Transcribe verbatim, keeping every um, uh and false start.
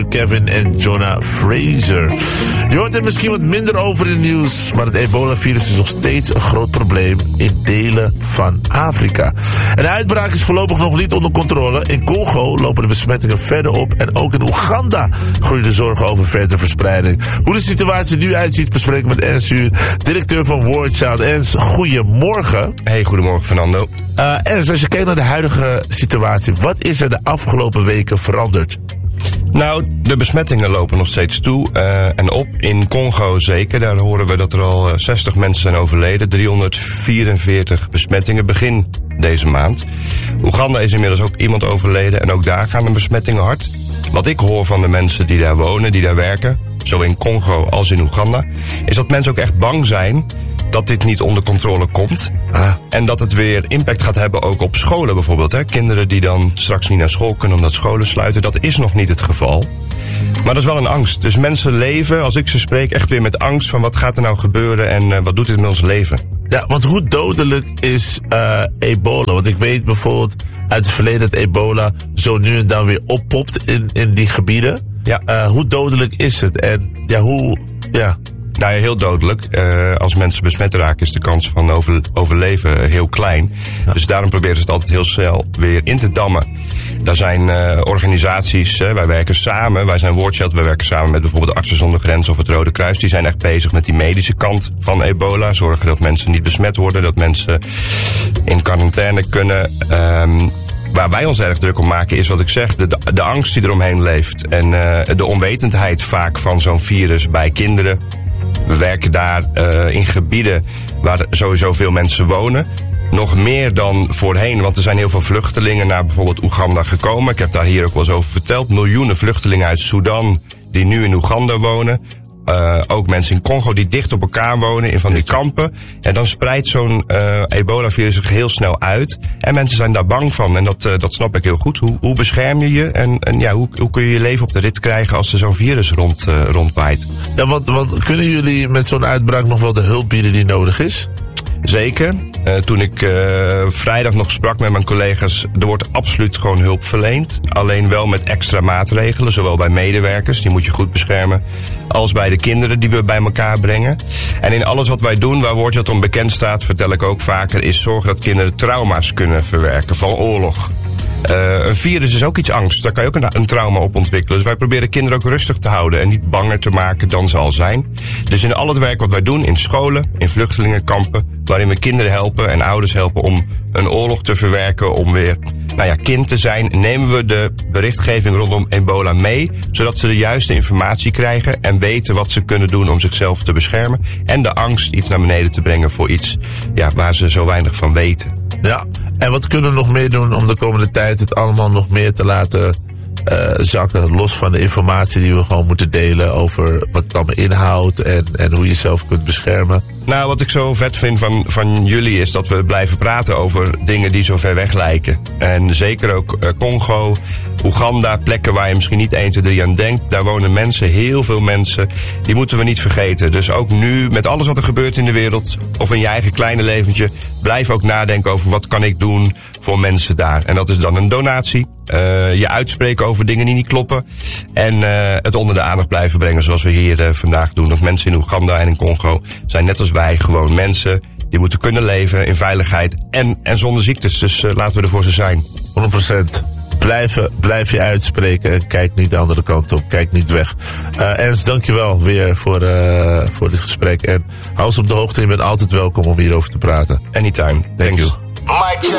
Kevin en Jonah Fraser. Je hoort er misschien wat minder over in het nieuws, maar het ebola-virus is nog steeds een groot probleem in delen van Afrika. En de uitbraak is voorlopig nog niet onder controle. In Congo lopen de besmettingen verder op en ook in Oeganda groeien de zorgen over verdere verspreiding. Hoe de situatie nu uitziet bespreken we met Ernst Juur, directeur van War Child. Ernst, goedemorgen. Hey, goedemorgen Fernando. Uh, Ernst, als je kijkt naar de huidige situatie, wat is er de afgelopen weken veranderd? Nou, de besmettingen lopen nog steeds toe uh, en op. In Congo zeker, daar horen we dat er al uh, zestig mensen zijn overleden. driehonderdvierenveertig besmettingen begin deze maand. Oeganda is inmiddels ook iemand overleden en ook daar gaan de besmettingen hard. Wat ik hoor van de mensen die daar wonen, die daar werken, zo in Congo als in Oeganda, is dat mensen ook echt bang zijn dat dit niet onder controle komt. Ah. En dat het weer impact gaat hebben ook op scholen bijvoorbeeld. Hè? Kinderen die dan straks niet naar school kunnen omdat scholen sluiten. Dat is nog niet het geval. Maar dat is wel een angst. Dus mensen leven, als ik ze spreek, echt weer met angst van wat gaat er nou gebeuren en uh, wat doet dit met ons leven? Ja, want hoe dodelijk is uh, ebola? Want ik weet bijvoorbeeld uit het verleden dat ebola zo nu en dan weer oppopt in, in die gebieden. Ja. Uh, hoe dodelijk is het? En ja, hoe... Ja. Nou ja, heel dodelijk. Uh, als mensen besmet raken is de kans van over, overleven heel klein. Ja. Dus daarom proberen ze het altijd heel snel weer in te dammen. Daar zijn uh, organisaties, uh, wij werken samen, wij zijn War Child, wij werken samen met bijvoorbeeld de Artsen zonder Grenzen of het Rode Kruis. Die zijn echt bezig met die medische kant van ebola. Zorgen dat mensen niet besmet worden, dat mensen in quarantaine kunnen. Um, Waar wij ons erg druk om maken is wat ik zeg, de, de angst die eromheen leeft. En uh, de onwetendheid vaak van zo'n virus bij kinderen. We werken daar uh, in gebieden waar sowieso veel mensen wonen. Nog meer dan voorheen, want er zijn heel veel vluchtelingen naar bijvoorbeeld Oeganda gekomen. Ik heb daar hier ook wel eens over verteld. Miljoenen vluchtelingen uit Sudan die nu in Oeganda wonen. Uh, ook mensen in Congo die dicht op elkaar wonen in van die kampen. En dan spreidt zo'n uh, ebola-virus zich heel snel uit. En mensen zijn daar bang van. En dat, uh, dat snap ik heel goed. Hoe, hoe bescherm je je? En, en ja, hoe, hoe kun je je leven op de rit krijgen als er zo'n virus rond, uh, rondwaait? Ja, want, want kunnen jullie met zo'n uitbraak nog wel de hulp bieden die nodig is? Zeker. Uh, toen ik uh, vrijdag nog sprak met mijn collega's, er wordt absoluut gewoon hulp verleend. Alleen wel met extra maatregelen, zowel bij medewerkers, die moet je goed beschermen, als bij de kinderen die we bij elkaar brengen. En in alles wat wij doen, waar War Child om bekend staat, vertel ik ook vaker, is zorgen dat kinderen trauma's kunnen verwerken van oorlog. Uh, een virus is ook iets angst. Daar kan je ook een, een trauma op ontwikkelen. Dus wij proberen kinderen ook rustig te houden en niet banger te maken dan ze al zijn. Dus in al het werk wat wij doen, in scholen, in vluchtelingenkampen, waarin we kinderen helpen en ouders helpen om een oorlog te verwerken, om weer nou ja, kind te zijn, nemen we de berichtgeving rondom ebola mee, zodat ze de juiste informatie krijgen en weten wat ze kunnen doen om zichzelf te beschermen. En de angst iets naar beneden te brengen voor iets ja, waar ze zo weinig van weten. Ja, en wat kunnen we nog meer doen om de komende tijd het allemaal nog meer te laten uh, zakken, los van de informatie die we gewoon moeten delen over wat het allemaal inhoudt en, en hoe je jezelf kunt beschermen? Nou, wat ik zo vet vind van, van jullie is dat we blijven praten over dingen die zo ver weg lijken. En zeker ook uh, Congo, Oeganda, plekken waar je misschien niet één, twee, drie aan denkt. Daar wonen mensen, heel veel mensen. Die moeten we niet vergeten. Dus ook nu, met alles wat er gebeurt in de wereld, of in je eigen kleine leventje, blijf ook nadenken over wat kan ik doen voor mensen daar. En dat is dan een donatie. Uh, je uitspreken over dingen die niet kloppen. En uh, het onder de aandacht blijven brengen zoals we hier uh, vandaag doen. Want mensen in Oeganda en in Congo zijn net als wij gewoon mensen die moeten kunnen leven in veiligheid en, en zonder ziektes. Dus uh, laten we er voor ze zijn. honderd procent. Blijven, blijf je uitspreken en kijk niet de andere kant op. Kijk niet weg. Uh, Ernst, dankjewel weer voor, uh, voor dit gesprek. En hou ons op de hoogte. Je bent altijd welkom om hierover te praten. Anytime. Thank you. Mike